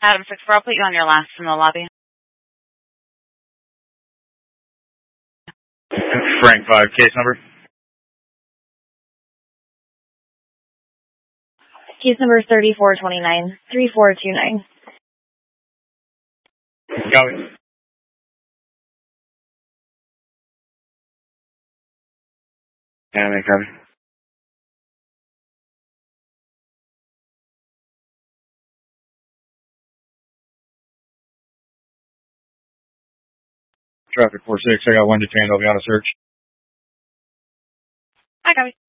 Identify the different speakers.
Speaker 1: Adam 6-4, I'll put you on your last in the lobby.
Speaker 2: Frank 5, case number?
Speaker 3: Case number 3429, 3429.
Speaker 2: Copy. Yeah, copy. Traffic 4-6, I got one detained, I'll be on a search.
Speaker 1: I copy.